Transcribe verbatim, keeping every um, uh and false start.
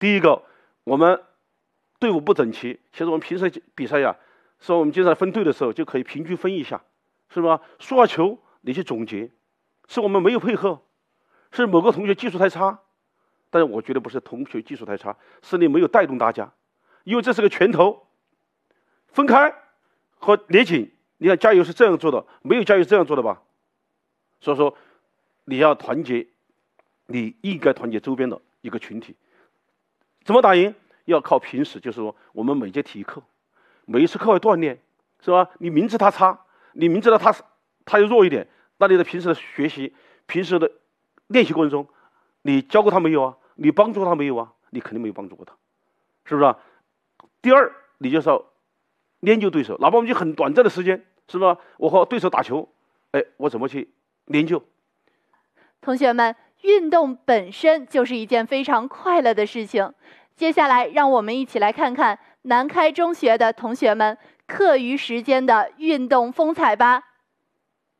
第一个，我们队伍不整齐，其实我们平时比赛呀，说我们经常分队的时候就可以平均分一下，是吧？输了球你去总结，是我们没有配合，是某个同学技术太差，但是我觉得不是同学技术太差，是你没有带动大家，因为这是个拳头，分开和连紧。你看加油是这样做的，没有加油这样做的吧？所以说你要团结，你应该团结周边的一个群体。怎么打赢？要靠平时，就是说我们每节体育课，每一次课外锻炼，是吧？你明知他差，你明知道他他又弱一点，那你在平时的学习、平时的练习过程中，你教过他没有啊？你帮助他没有啊？你肯定没有帮助过他，是不是啊？第二，你就是要研究对手，哪怕我们就很短暂的时间，是吧？我和对手打球，哎，我怎么去研究？ 同学们，运动本身就是一件非常快乐的事情。接下来，让我们一起来看看南开中学的同学们课余时间的运动风采吧。